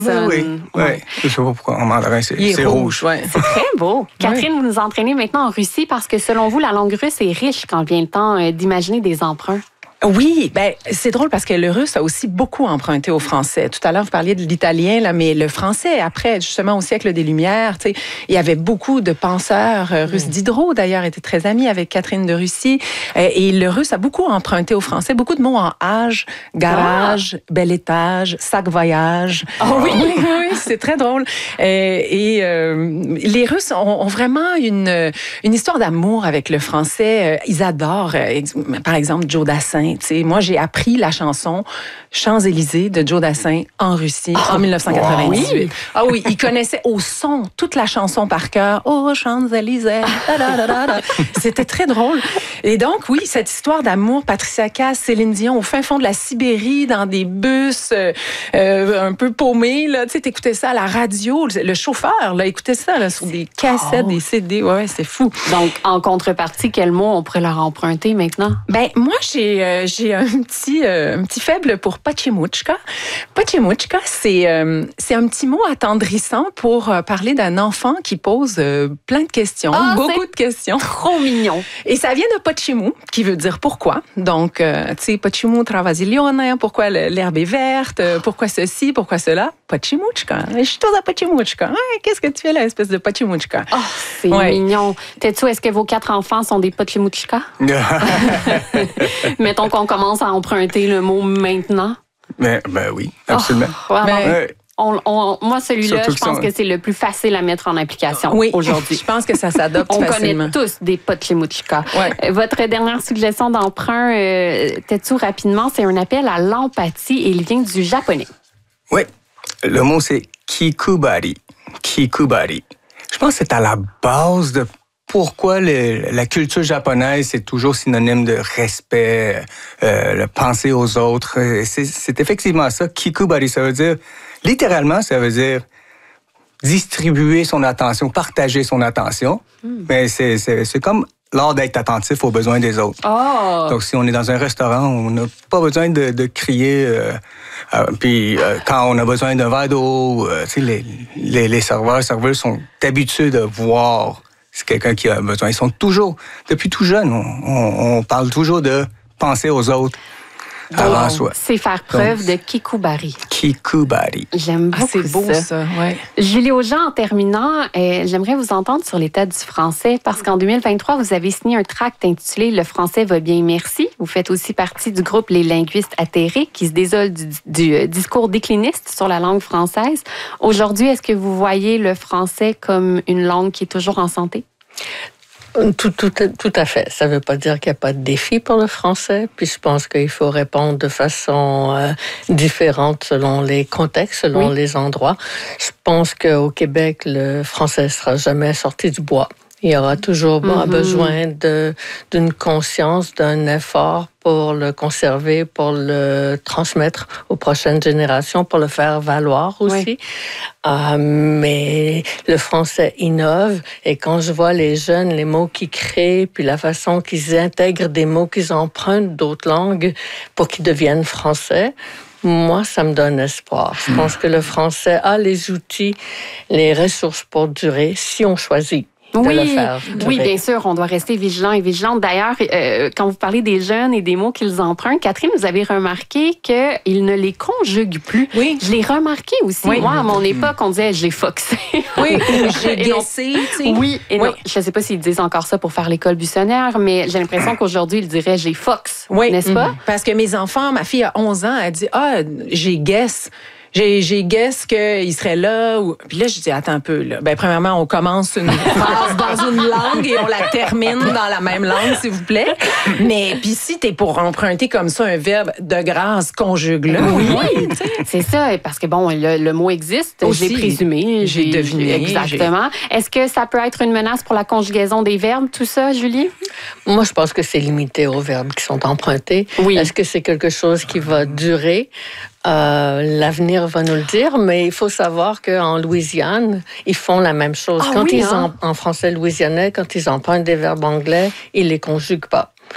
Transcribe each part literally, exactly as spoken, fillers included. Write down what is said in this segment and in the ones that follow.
Oui, oui. oui. Ouais. Je sais pas pourquoi en mandarin, c'est, c'est rouge. rouge. Ouais. C'est très beau. Catherine, vous nous entraînez maintenant en Russie parce que selon vous, la langue russe est riche quand vient le temps d'imaginer des emprunts. Oui, ben c'est drôle parce que le russe a aussi beaucoup emprunté au français. Tout à l'heure, vous parliez de l'italien, là, mais le français, après, justement, au siècle des Lumières, tu sais, il y avait beaucoup de penseurs russes. Mmh. Diderot, d'ailleurs, était très ami avec Catherine de Russie. Et le russe a beaucoup emprunté au français. Beaucoup de mots en âge, garage, ah. bel étage, sac voyage. Oh oui, oui, oui, c'est très drôle. Et, et euh, les Russes ont, ont vraiment une, une histoire d'amour avec le français. Ils adorent, par exemple, Joe Dassin. T'sais, moi, j'ai appris la chanson Champs-Élysées de Joe Dassin en Russie oh, en dix-neuf cent quatre-vingt-dix-huit. Wow. Ah oui, il connaissait au son toute la chanson par cœur. Oh, Champs-Élysées. C'était très drôle. Et donc, oui, cette histoire d'amour, Patricia Cass, Céline Dion, au fin fond de la Sibérie, dans des bus euh, euh, un peu paumés. Tu sais, t'écoutais ça à la radio. Le chauffeur, là, écoutait ça là, sur des cassettes, oh. des C D. Ouais, c'est fou. Donc, en contrepartie, quel mot on pourrait leur emprunter maintenant? Ben, moi, j'ai... Euh, J'ai un petit, euh, un petit faible pour Pachimuchka. Pachimuchka, c'est, euh, c'est un petit mot attendrissant pour euh, parler d'un enfant qui pose euh, plein de questions, oh, beaucoup de questions. Trop mignon. Et ça vient de Pachimu, qui veut dire pourquoi. Donc, euh, tu sais, Pachimu travazilione, pourquoi l'herbe est verte, pourquoi ceci, pourquoi cela. Pachimuchka. Je suis tous à Pachimuchka. Hey, qu'est-ce que tu fais là, espèce de Pachimuchka? Oh, c'est ouais. mignon. Tetsu, est-ce que vos quatre enfants sont des Pachimuchka? Mettons qu'on commence à emprunter le mot maintenant. Ben, ben oui, absolument. Oh, wow. ben, ouais. on, on, moi, celui-là, Surtout je pense que, que c'est le plus facile à mettre en application oui, aujourd'hui. Je pense que ça s'adopte on facilement. On connaît tous des Pachimuchka. Ouais. Votre dernière suggestion d'emprunt, euh, Tetsu, rapidement, c'est un appel à l'empathie et il vient du japonais. Oui, le mot c'est kikubari. Kikubari. Je pense que c'est à la base de pourquoi le, la culture japonaise est toujours synonyme de respect, euh, le penser aux autres. C'est, c'est effectivement ça. Kikubari, ça veut dire, littéralement, ça veut dire distribuer son attention, partager son attention. Mm. Mais c'est, c'est, c'est comme l'art d'être attentif aux besoins des autres. Oh. Donc, si on est dans un restaurant, on n'a pas besoin de, de crier. Euh, euh, puis, euh, quand on a besoin d'un verre d'eau, euh, tu sais, les, les, les serveurs, serveuses sont habitués de voir c'est quelqu'un qui a besoin. Ils sont toujours, depuis tout jeune, on, on, on parle toujours de penser aux autres avant soi. C'est faire preuve Donc, de kikubari. Kikubari. J'aime beaucoup ah, c'est beau, ça. ça ouais. Julie Aujean, en terminant, euh, j'aimerais vous entendre sur l'état du français parce qu'en deux mille vingt-trois, vous avez signé un tract intitulé « Le français va bien, merci ». Vous faites aussi partie du groupe Les linguistes atterrés qui se désole du, du discours décliniste sur la langue française. Aujourd'hui, est-ce que vous voyez le français comme une langue qui est toujours en santé? Tout, tout, tout à fait. Ça ne veut pas dire qu'il n'y a pas de défi pour le français, puis je pense qu'il faut répondre de façon euh, différente selon les contextes, selon oui. les endroits. Je pense qu'au Québec, le français ne sera jamais sorti du bois. Il y aura toujours mm-hmm. besoin de, d'une conscience, d'un effort pour le conserver, pour le transmettre aux prochaines générations, pour le faire valoir aussi. Oui. Euh, mais le français innove et quand je vois les jeunes, les mots qu'ils créent, puis la façon qu'ils intègrent des mots qu'ils empruntent d'autres langues pour qu'ils deviennent français, moi, ça me donne espoir. Je pense que le français a les outils, les ressources pour durer si on choisit. Oui, oui, bien sûr, on doit rester vigilant et vigilante. D'ailleurs, euh, quand vous parlez des jeunes et des mots qu'ils empruntent, Catherine, vous avez remarqué qu'ils ne les conjuguent plus. Oui. Je l'ai remarqué aussi. Oui. Moi, à mon époque, on disait « j'ai foxé ». Oui, ou « j'ai guessé ». Oui, et oui. Non, je ne sais pas s'ils disent encore ça pour faire l'école buissonnière, mais j'ai l'impression qu'aujourd'hui, ils diraient « j'ai fox oui. », n'est-ce pas? Parce que mes enfants, ma fille a onze ans, elle dit « ah, j'ai guess ». J'ai, j'ai guess qu'il serait là. Ou... Puis là, je dis, attends un peu. Là. Ben, premièrement, on commence une phrase dans une langue et on la termine dans la même langue, s'il vous plaît. Mais puis si t'es pour emprunter comme ça un verbe de grâce, conjugue-le. Oui, oui. C'est ça. Parce que bon, le, le mot existe. Aussi, j'ai présumé. J'ai, j'ai deviné. Exactement. J'ai... Est-ce que ça peut être une menace pour la conjugaison des verbes, tout ça, Julie? Moi, je pense que c'est limité aux verbes qui sont empruntés. Oui. Est-ce que c'est quelque chose qui va durer? Euh, l'avenir va nous le dire, mais il faut savoir qu'en Louisiane, ils font la même chose. Ah, quand oui, ils hein? en, en français louisianais, quand ils empruntent des verbes anglais, ils les conjuguent pas. Ah non.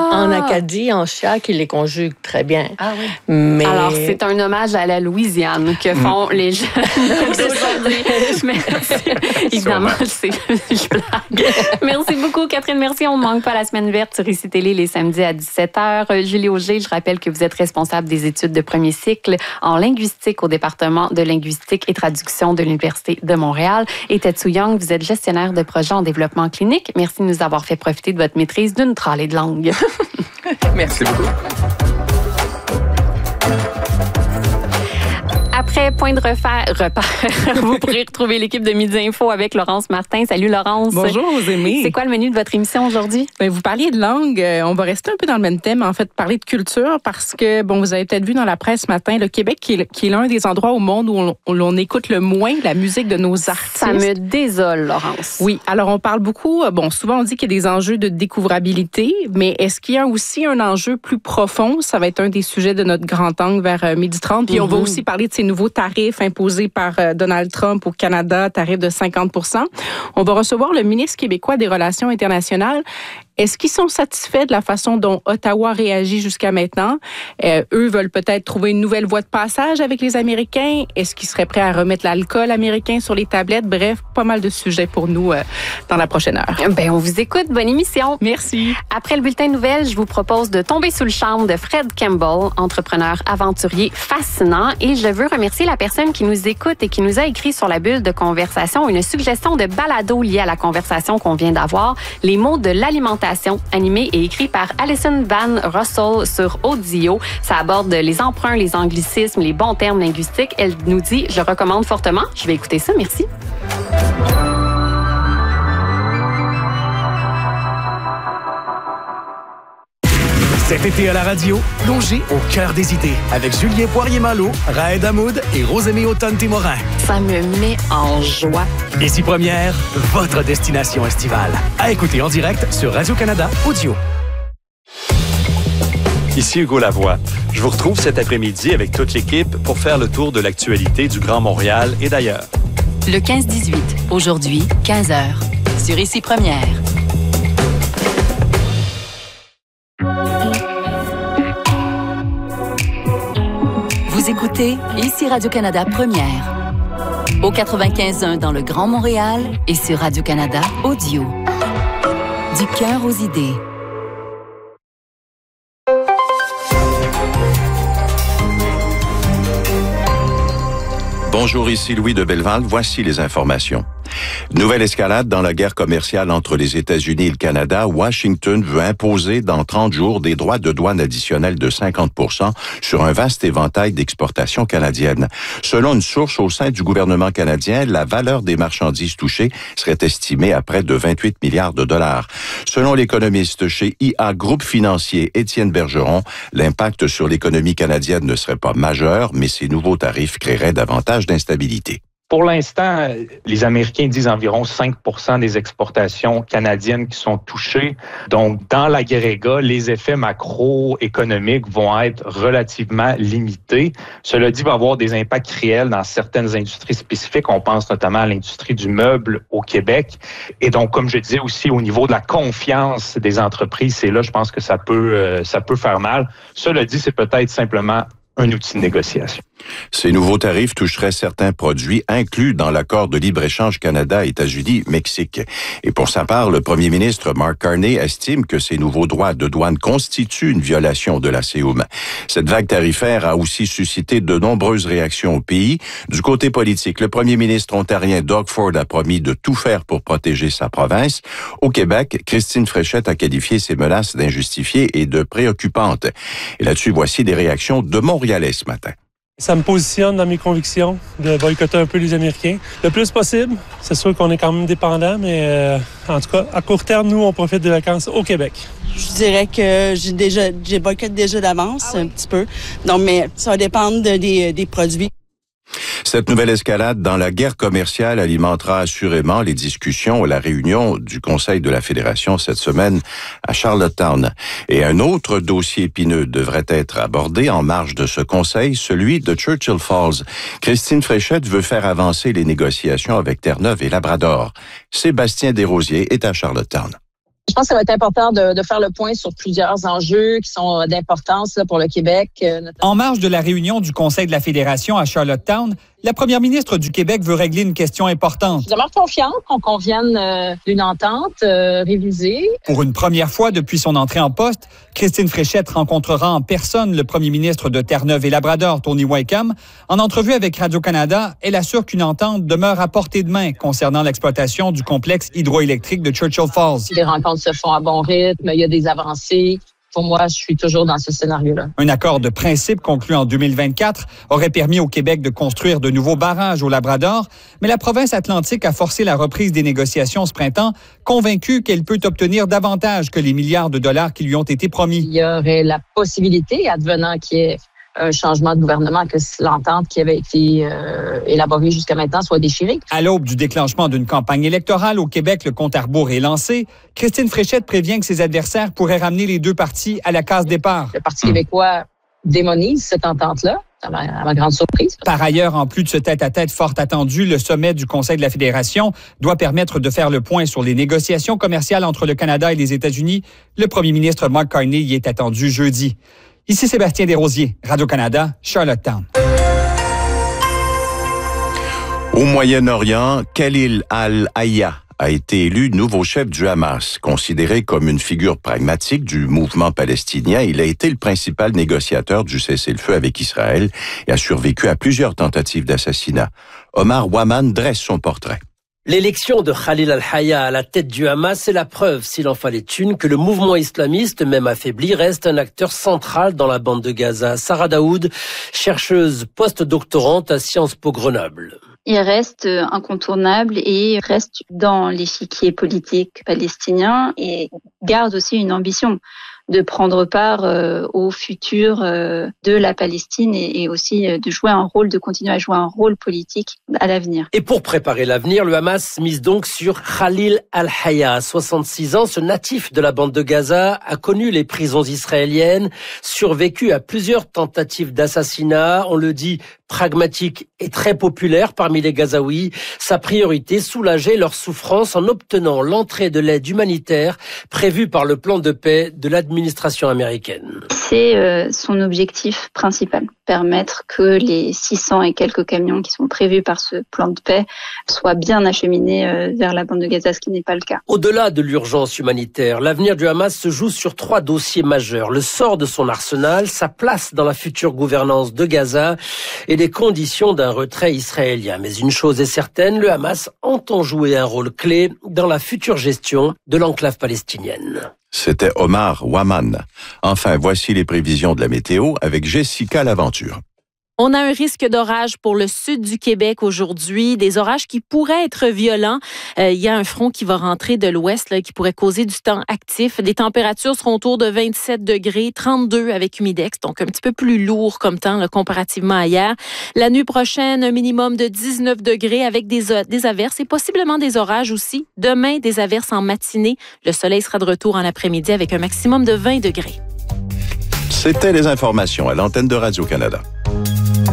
En Acadie, en Chiac, ils les conjuguent très bien. Ah oui. Mais... Alors, c'est un hommage à la Louisiane que font mmh. les jeunes d'aujourd'hui. Merci. Évidemment, c'est je blague. Merci beaucoup, Catherine Mercier. On ne manque pas la semaine verte sur Ici Télé les samedis à dix-sept heures. Julie Auger, je rappelle que vous êtes responsable des études de premier cycle en linguistique au département de linguistique et traduction de l'Université de Montréal. Et Tetsu Young, vous êtes gestionnaire de projet en développement clinique. Merci de nous avoir fait profiter de votre maîtrise d'une tralée de langue. Merci beaucoup. Après Point de refaire, repère, vous pourrez retrouver l'équipe de Midi Info avec Laurence Martin. Salut Laurence. Bonjour vous aimés. C'est quoi le menu de votre émission aujourd'hui? Bien, vous parliez de langue. On va rester un peu dans le même thème, en fait, parler de culture parce que, bon, vous avez peut-être vu dans la presse ce matin, le Québec qui est, qui est l'un des endroits au monde où on, où on écoute le moins la musique de nos artistes. Ça me désole, Laurence. Oui. Alors, on parle beaucoup, bon, souvent on dit qu'il y a des enjeux de découvrabilité, mais est-ce qu'il y a aussi un enjeu plus profond? Ça va être un des sujets de notre grand angle vers midi trente. Puis mm-hmm. on va aussi parler de ces nouveaux tarifs imposés par Donald Trump au Canada, tarifs de cinquante pour cent. On va recevoir le ministre québécois des Relations internationales. Est-ce qu'ils sont satisfaits de la façon dont Ottawa réagit jusqu'à maintenant? Euh, eux veulent peut-être trouver une nouvelle voie de passage avec les Américains. Est-ce qu'ils seraient prêts à remettre l'alcool américain sur les tablettes? Bref, pas mal de sujets pour nous euh, dans la prochaine heure. Ben, on vous écoute. Bonne émission. Merci. Après le bulletin de nouvelles, je vous propose de tomber sous le charme de Fred Campbell, entrepreneur aventurier fascinant. Et je veux remercier la personne qui nous écoute et qui nous a écrit sur la bulle de conversation une suggestion de balado liée à la conversation qu'on vient d'avoir. Les mots de l'alimentation, animé et écrit par Alison Van Russell sur Audio. Ça aborde les emprunts, les anglicismes, les bons termes linguistiques. Elle nous dit, je recommande fortement. Je vais écouter ça. Merci. Cet été à la radio, plongez au cœur des idées avec Julien Poirier-Malo, Raed Hamoud et Rosemée Automne-Témorin. Ça me met en joie. Ici Première, votre destination estivale. À écouter en direct sur Radio-Canada Audio. Ici Hugo Lavoie. Je vous retrouve cet après-midi avec toute l'équipe pour faire le tour de l'actualité du Grand Montréal et d'ailleurs. Le quinze dix-huit, aujourd'hui, quinze heures, sur Ici Première. Vous écoutez Ici Radio-Canada Première. Au quatre-vingt-quinze point un dans le Grand Montréal et sur Radio-Canada Audio. Du cœur aux idées. Bonjour, ici Louis de Belleval. Voici les informations. Nouvelle escalade dans la guerre commerciale entre les États-Unis et le Canada. Washington veut imposer dans trente jours des droits de douane additionnels de cinquante pour cent sur un vaste éventail d'exportations canadiennes. Selon une source au sein du gouvernement canadien, la valeur des marchandises touchées serait estimée à près de vingt-huit milliards de dollars. Selon l'économiste chez I A Groupe Financier Étienne Bergeron, l'impact sur l'économie canadienne ne serait pas majeur, mais ces nouveaux tarifs créeraient davantage d'instabilité. Pour l'instant, les Américains disent environ cinq pour cent des exportations canadiennes qui sont touchées. Donc, dans l'agrégat, les effets macroéconomiques vont être relativement limités. Cela dit, il va y avoir des impacts réels dans certaines industries spécifiques. On pense notamment à l'industrie du meuble au Québec. Et donc, comme je disais aussi, au niveau de la confiance des entreprises, c'est là, je pense que ça peut, euh, ça peut faire mal. Cela dit, c'est peut-être simplement un outil de négociation. Ces nouveaux tarifs toucheraient certains produits inclus dans l'accord de libre-échange Canada-États-Unis-Mexique. Et pour sa part, le premier ministre Mark Carney estime que ces nouveaux droits de douane constituent une violation de la C O U M. Cette vague tarifaire a aussi suscité de nombreuses réactions au pays. Du côté politique, le premier ministre ontarien Doug Ford a promis de tout faire pour protéger sa province. Au Québec, Christine Fréchette a qualifié ces menaces d'injustifiées et de préoccupantes. Et là-dessus, voici des réactions de Montréalais ce matin. Ça me positionne dans mes convictions de boycotter un peu les Américains. Le plus possible. C'est sûr qu'on est quand même dépendant, mais euh, en tout cas, à court terme, nous, on profite des vacances au Québec. Je dirais que j'ai déjà, j'ai boycotté déjà d'avance, ah oui. un petit peu. Donc, mais ça va dépendre de, des, des produits. Cette nouvelle escalade dans la guerre commerciale alimentera assurément les discussions à la réunion du Conseil de la Fédération cette semaine à Charlottetown. Et un autre dossier épineux devrait être abordé en marge de ce Conseil, celui de Churchill Falls. Christine Fréchette veut faire avancer les négociations avec Terre-Neuve et Labrador. Sébastien Desrosiers est à Charlottetown. Je pense que ça va être important de, de faire le point sur plusieurs enjeux qui sont d'importance là, pour le Québec. En marge de la réunion du Conseil de la Fédération à Charlottetown, la première ministre du Québec veut régler une question importante. Je demeure confiante qu'on convienne euh, d'une entente euh, révisée. Pour une première fois depuis son entrée en poste, Christine Fréchette rencontrera en personne le premier ministre de Terre-Neuve et Labrador, Tony Wakeham. En entrevue avec Radio-Canada, elle assure qu'une entente demeure à portée de main concernant l'exploitation du complexe hydroélectrique de Churchill Falls. Les rencontres se font à bon rythme, il y a des avancées. Pour moi, je suis toujours dans ce scénario-là. Un accord de principe conclu en deux mille vingt-quatre aurait permis au Québec de construire de nouveaux barrages au Labrador, mais la province atlantique a forcé la reprise des négociations ce printemps, convaincue qu'elle peut obtenir davantage que les milliards de dollars qui lui ont été promis. Il y aurait la possibilité, advenant qu'il y ait un changement de gouvernement, que l'entente qui avait été euh, élaborée jusqu'à maintenant soit déchirée. À l'aube du déclenchement d'une campagne électorale au Québec, le compte à rebours est lancé. Christine Fréchette prévient que ses adversaires pourraient ramener les deux partis à la case départ. Le Parti québécois démonise cette entente-là, à ma, à ma grande surprise. Par ailleurs, en plus de ce tête-à-tête fort attendu, le sommet du Conseil de la Fédération doit permettre de faire le point sur les négociations commerciales entre le Canada et les États-Unis. Le premier ministre Mark Carney y est attendu jeudi. Ici Sébastien Desrosiers, Radio-Canada, Charlottetown. Au Moyen-Orient, Khalil al-Hayya a été élu nouveau chef du Hamas. Considéré comme une figure pragmatique du mouvement palestinien, il a été le principal négociateur du cessez-le-feu avec Israël et a survécu à plusieurs tentatives d'assassinat. Omar Waman dresse son portrait. L'élection de Khalil al-Hayya à la tête du Hamas est la preuve, s'il en fallait une, que le mouvement islamiste, même affaibli, reste un acteur central dans la bande de Gaza. Sarah Daoud, chercheuse post-doctorante à Sciences Po Grenoble. Il reste incontournable et reste dans l'échiquier politique palestinien et garde aussi une ambition de prendre part euh, au futur euh, de la Palestine et, et aussi euh, de jouer un rôle, de continuer à jouer un rôle politique à l'avenir. Et pour préparer l'avenir, le Hamas mise donc sur Khalil al-Hayya. À soixante-six ans, ce natif de la bande de Gaza a connu les prisons israéliennes, survécu à plusieurs tentatives d'assassinat. On le dit, pragmatique et très populaire parmi les Gazaouis. Sa priorité, soulager leur souffrance en obtenant l'entrée de l'aide humanitaire prévue par le plan de paix de l'administration américaine. C'est euh, son objectif principal, permettre que les six cents et quelques camions qui sont prévus par ce plan de paix soient bien acheminés euh, vers la bande de Gaza, ce qui n'est pas le cas. Au-delà de l'urgence humanitaire, l'avenir du Hamas se joue sur trois dossiers majeurs. Le sort de son arsenal, sa place dans la future gouvernance de Gaza et les conditions d'un retrait israélien. Mais une chose est certaine, le Hamas entend jouer un rôle clé dans la future gestion de l'enclave palestinienne. C'était Omar Waman. Enfin, voici les prévisions de la météo avec Jessica Laventure. On a un risque d'orage pour le sud du Québec aujourd'hui, des orages qui pourraient être violents. Euh, il y a un front qui va rentrer de l'ouest là, qui pourrait causer du temps actif. Les températures seront autour de vingt-sept degrés, trente-deux avec humidex, donc un petit peu plus lourd comme temps là, comparativement à hier. La nuit prochaine, un minimum de dix-neuf degrés avec des, des averses et possiblement des orages aussi. Demain, des averses en matinée. Le soleil sera de retour en après-midi avec un maximum de vingt degrés. C'était les informations à l'antenne de Radio-Canada.